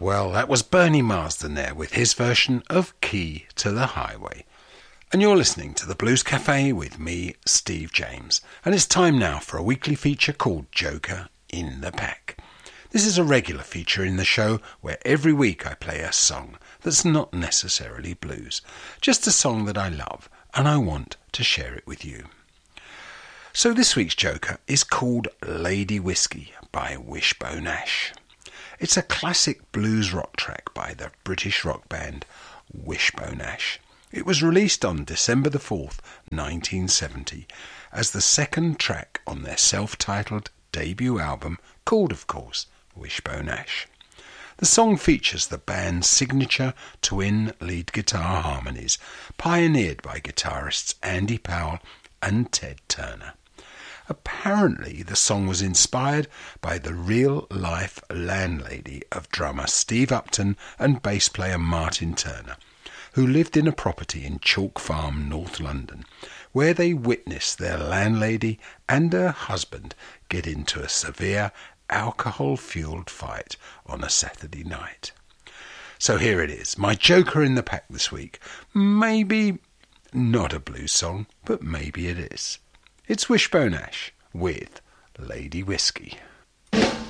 Well, that was Bernie Marsden there with his version of Key to the Highway. And you're listening to the Blues Cafe with me, Steve James. And it's time now for a weekly feature called Joker in the Pack. This is a regular feature in the show where every week I play a song that's not necessarily blues. Just a song that I love and I want to share it with you. So this week's Joker is called Lady Whiskey by Wishbone Ash. It's a classic blues rock track by the British rock band Wishbone Ash. It was released on December the 4th, 1970, as the second track on their self-titled debut album, called, of course, Wishbone Ash. The song features the band's signature twin lead guitar harmonies, pioneered by guitarists Andy Powell and Ted Turner. Apparently, the song was inspired by the real-life landlady of drummer Steve Upton and bass player Martin Turner, who lived in a property in Chalk Farm, North London, where they witnessed their landlady and her husband get into a severe alcohol-fueled fight on a Saturday night. So here it is, my Joker in the Pack this week. Maybe not a blues song, but maybe it is. It's Wishbone Ash with Lady Whiskey.